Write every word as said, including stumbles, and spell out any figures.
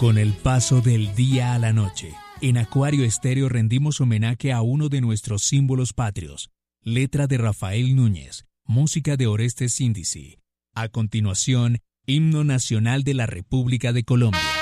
Con el paso del día a la noche, en Acuario Estéreo rendimos homenaje a uno de nuestros símbolos patrios. Letra de Rafael Núñez, música de Orestes Síndizi. A continuación, Himno Nacional de la República de Colombia.